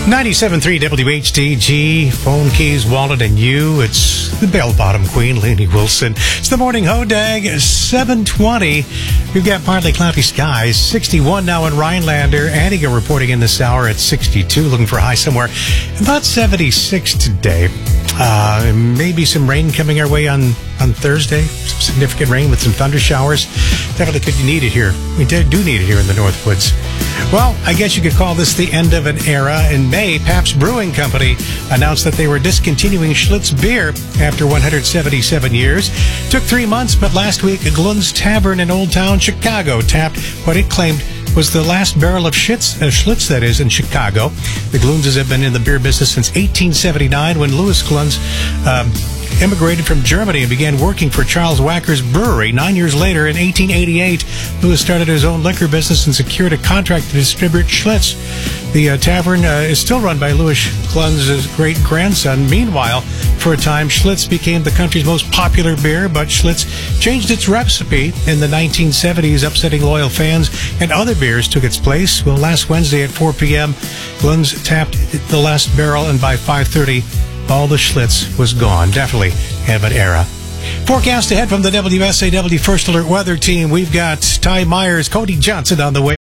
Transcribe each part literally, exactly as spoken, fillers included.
ninety-seven point three W H D G, phone keys, wallet, and you. It's the bell-bottom queen, Lainey Wilson. It's the morning Hodag, seven twenty. We've got partly cloudy skies, sixty-one now in Rhinelander. Antigua reporting in this hour at sixty-two, looking for a high somewhere about seventy-six today. Uh, maybe some rain coming our way on, on Thursday. Some significant rain with some thunder showers. Definitely could need it here. We do need it here in the Northwoods. Well, I guess you could call this the end of an era. In May, Pabst Brewing Company announced that they were discontinuing Schlitz beer after one hundred seventy-seven years. Took three months, but last week, Glun's Tavern in Old Town Chicago tapped what it claimed was the last barrel of Schlitz, uh, Schlitz, that is, in Chicago. The Glunses have been in the beer business since eighteen seventy-nine, when Louis Glunz um, immigrated from Germany and began working for Charles Wacker's brewery. Nine years later, in eighteen eighty-eight, Louis started his own liquor business and secured a contract to distribute Schlitz. The uh, tavern uh, is still run by Louis Glunz's great-grandson. Meanwhile, for a time, Schlitz became the country's most popular beer, but Schlitz changed its recipe in the nineteen seventies, upsetting loyal fans, and other beers took its place. Well, last Wednesday at four p.m., Glunz tapped the last barrel, and by five thirty, all the Schlitz was gone. Definitely have an era. Forecast ahead from the W S A W First Alert Weather Team. We've got Ty Myers, Cody Johnson on the way.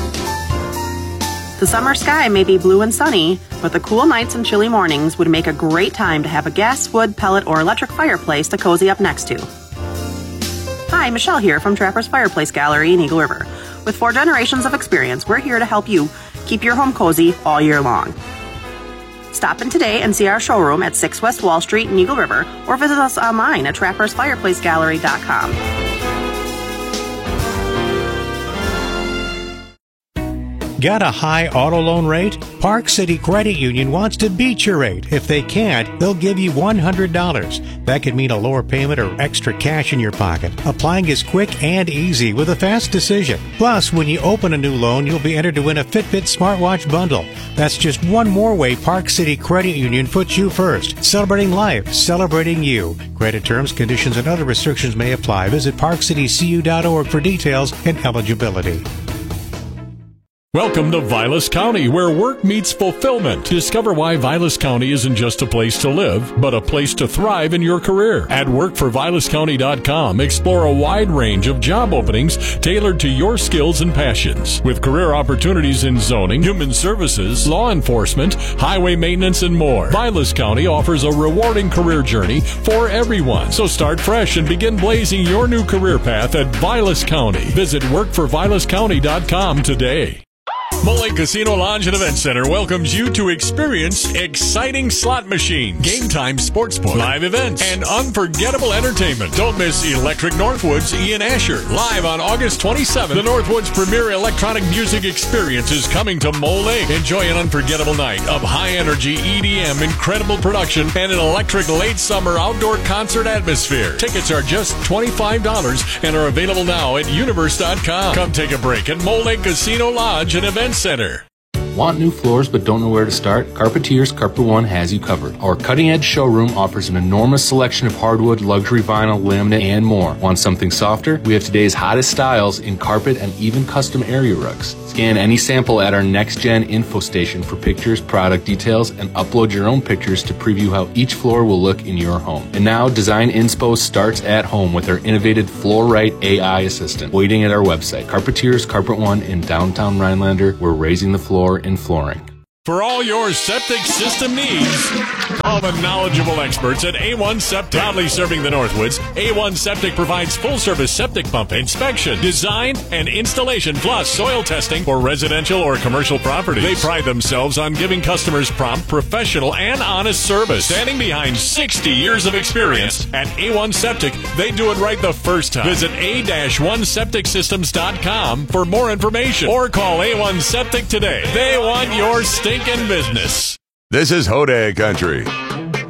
The summer sky may be blue and sunny, but the cool nights and chilly mornings would make a great time to have a gas, wood, pellet, or electric fireplace to cozy up next to. Hi, Michelle here from Trapper's Fireplace Gallery in Eagle River. With four generations of experience, we're here to help you keep your home cozy all year long. Stop in today and see our showroom at six West Wall Street in Eagle River, or visit us online at trappers fireplace gallery dot com. Got a high auto loan rate? Park City Credit Union wants to beat your rate. If they can't, they'll give you one hundred dollars. That could mean a lower payment or extra cash in your pocket. Applying is quick and easy with a fast decision. Plus, when you open a new loan, you'll be entered to win a Fitbit smartwatch bundle. That's just one more way Park City Credit Union puts you first. Celebrating life, celebrating you. Credit terms, conditions, and other restrictions may apply. Visit park city c u dot org for details and eligibility. Welcome to Vilas County, where work meets fulfillment. Discover why Vilas County isn't just a place to live, but a place to thrive in your career. At work for vilas county dot com, explore a wide range of job openings tailored to your skills and passions. With career opportunities in zoning, human services, law enforcement, highway maintenance, and more, Vilas County offers a rewarding career journey for everyone. So start fresh and begin blazing your new career path at Vilas County. Visit work for vilas county dot com today. Mole Lake Casino Lodge and Event Center welcomes you to experience exciting slot machines, game time sportsbook, live events, and unforgettable entertainment. Don't miss Electric Northwoods Ian Asher live on August twenty-seventh. The Northwoods premier electronic music experience is coming to Mole Lake. Enjoy an unforgettable night of high-energy E D M, incredible production, and an electric late summer outdoor concert atmosphere. Tickets are just twenty-five dollars and are available now at universe dot com. Come take a break at Mole Lake Casino Lodge and Event Center. Want new floors but don't know where to start? Carpetier's Carpet One has you covered. Our cutting-edge showroom offers an enormous selection of hardwood, luxury vinyl, laminate, and more. Want something softer? We have today's hottest styles in carpet and even custom area rugs. Scan any sample at our next-gen info station for pictures, product details, and upload your own pictures to preview how each floor will look in your home. And now, Design Inspo starts at home with our innovative Floor-Right A I assistant waiting at our website. Carpetier's Carpet One in downtown Rhinelander. We're raising the floor in flooring. For all your septic system needs, call the knowledgeable experts at A one Septic. Proudly serving the Northwoods, A one Septic provides full-service septic pump inspection, design, and installation, plus soil testing for residential or commercial properties. They pride themselves on giving customers prompt, professional, and honest service. Standing behind sixty years of experience at A one Septic, they do it right the first time. Visit A one septic systems dot com for more information or call A one Septic today. They want your stinking business. This is Hodag Country.